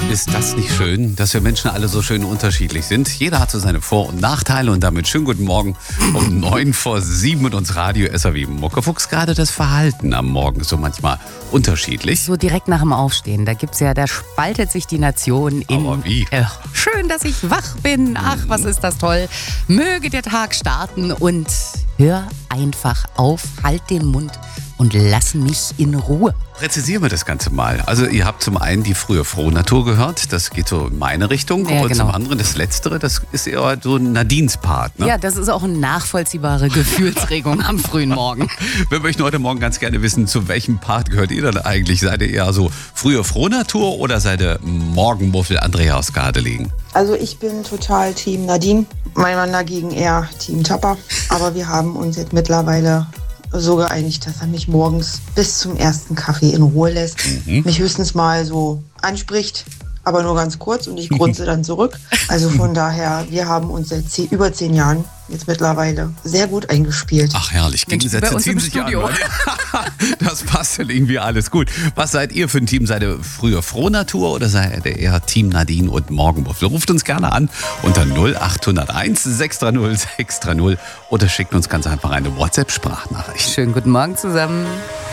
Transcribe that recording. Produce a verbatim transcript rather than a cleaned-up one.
Ist das nicht schön, dass wir Menschen alle so schön unterschiedlich sind? Jeder hat so seine Vor- und Nachteile und damit schönen guten Morgen um neun vor sieben und uns Radio S R W Muckefuchs. Gerade das Verhalten am Morgen ist so manchmal unterschiedlich. So direkt nach dem Aufstehen, da gibt's ja, da spaltet sich die Nation in... Aber wie? Äh, schön, dass ich wach bin. Ach, was ist das toll. Möge der Tag starten und hör einfach auf, halt den Mund und lass mich in Ruhe. Präzisieren wir das Ganze mal. Also ihr habt zum einen die frühe Frohnatur gehört, das geht so in meine Richtung. Ja, und genau. zum anderen das Letztere, das ist eher so Nadines Part. Ne? Ja, das ist auch eine nachvollziehbare Gefühlsregung am frühen Morgen. Wir möchten heute Morgen ganz gerne wissen, zu welchem Part gehört ihr denn eigentlich? Seid ihr eher so frühe Frohnatur oder seid ihr Morgenmuffel Andrea aus Gardelegen? Also ich bin total Team Nadine, mein Mann dagegen eher Team Tapper. Aber wir haben uns jetzt mittlerweile so geeinigt, dass er mich morgens bis zum ersten Kaffee in Ruhe lässt, mhm. mich höchstens mal so anspricht, aber nur ganz kurz und ich grunze dann zurück. Also von daher, wir haben uns seit zehn, über zehn Jahren jetzt mittlerweile sehr gut eingespielt. Ach herrlich, Gegensätze ziehen sich an. Das passt dann irgendwie alles gut. Was seid ihr für ein Team? Seid ihr früher Frohnatur oder seid ihr eher Team Nadine und Morgenmuffel? Ruft uns gerne an unter null acht null eins sechs drei null sechs drei null oder schickt uns ganz einfach eine WhatsApp-Sprachnachricht. Schönen guten Morgen zusammen.